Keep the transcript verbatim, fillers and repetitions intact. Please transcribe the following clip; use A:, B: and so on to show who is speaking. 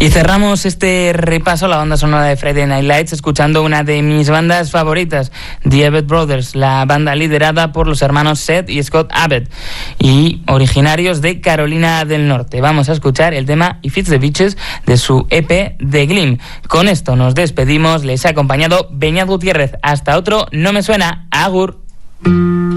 A: Y cerramos este repaso a la banda sonora de Friday Night Lights escuchando una de mis bandas favoritas, The Avett Brothers, la banda liderada por los hermanos Seth y Scott Avett y originarios de Carolina del Norte. Vamos a escuchar el tema If It's the Beaches de su E P The Glim. Con esto nos despedimos, les ha acompañado Beñat Gutiérrez. Hasta otro No Me Suena. Agur.